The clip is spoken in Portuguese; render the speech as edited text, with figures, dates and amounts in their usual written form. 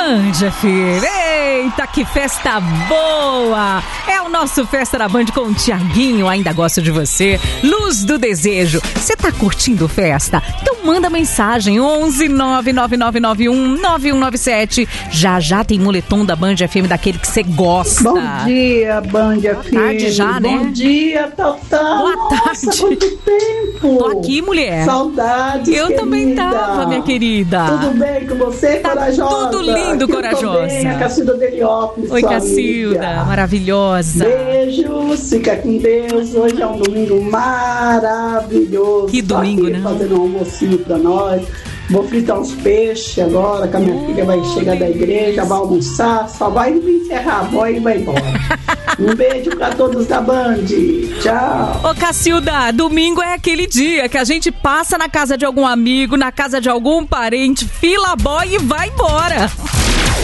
Band FM. Eita, que festa boa! É o nosso Festa da Band com o Tiaguinho, ainda gosto de você. Luz do Desejo. Você tá curtindo festa? Então manda mensagem 11 99991 9197. Já tem moletom da Band FM, daquele que você gosta. Bom dia, Band FM. Boa tarde já, né? Bom dia, Tatá. Boa tarde. Nossa, quanto tempo. Tô aqui, mulher. Saudades, Eu querida. também tava, minha querida. Tudo bem com você, tá corajosa? Tudo lindo, corajosa. Bem, a Cacilda Deliópolis. Oi, Cacilda, amiga. Maravilhosa. Beijos, fica com Deus. Hoje é um domingo maravilhoso. Que domingo, né? Fazendo um almocinho pra nós. Vou fritar uns peixes agora, que a minha filha vai chegar da igreja, vai almoçar, só vai me encerrar a avó e vai embora. Um beijo pra todos da Band. Tchau. Ô, Cacilda, domingo é aquele dia que a gente passa na casa de algum amigo, na casa de algum parente, fila boy e vai embora.